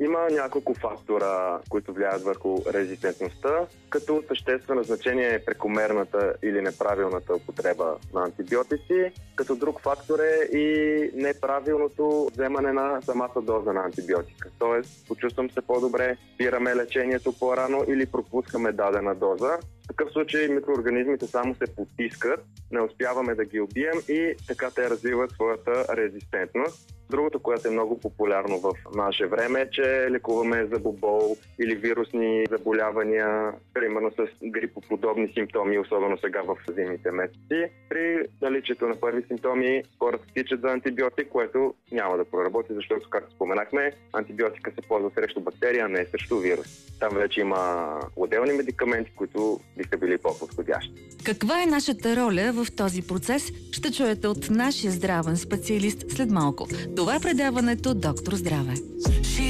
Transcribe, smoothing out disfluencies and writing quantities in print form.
Има няколко фактора, които влияят върху резистентността, като съществено значение е прекомерната или неправилната употреба на антибиотици, като друг фактор е и неправилното вземане на самата доза на антибиотика. Тоест, почувствам се по-добре, спираме лечението по-рано или пропускаме дадена доза. В такъв случай микроорганизмите само се потискат, не успяваме да ги убием и така те развиват своята резистентност. Другото, което е много популярно в наше време, е, че лекуваме зъбобол или вирусни заболявания, примерно с грипоподобни симптоми, особено сега в зимните месеци. При наличието на първи симптоми хората тичат за антибиотик, което няма да проработи, защото, както споменахме, антибиотика се ползва срещу бактерия, а не срещу вирус. Там вече има отделни медикаменти, които биха били по-подходящи. Каква е нашата роля в този процес? Ще чуете от нашия здравен специалист след малко. Това е предаването Доктор Здраве.